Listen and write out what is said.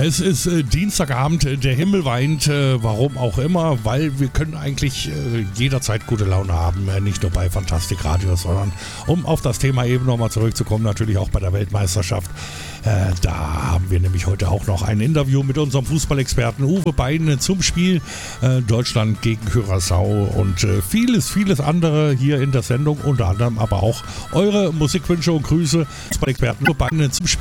Es ist Dienstagabend, der Himmel weint, warum auch immer, weil wir können eigentlich jederzeit gute Laune haben, nicht nur bei Fantastik Radio, sondern um auf das Thema eben nochmal zurückzukommen, natürlich auch bei der Weltmeisterschaft. Da haben wir nämlich heute auch noch ein Interview mit unserem Fußballexperten Uwe Bein zum Spiel Deutschland gegen Curaçao und vieles andere hier in der Sendung, unter anderem aber auch eure Musikwünsche und Grüße. Fußballexperten Uwe Bein zum Spiel